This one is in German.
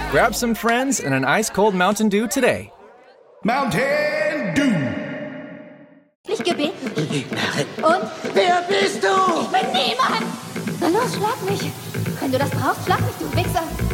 Grab some friends and an ice-cold Mountain Dew today. Mountain Dew. Nicht gebeten. Die Gegnerin. Und? Wer bist du? Ich bin niemand! Na los, schlag mich! Wenn du das brauchst, schlag mich, du Wichser!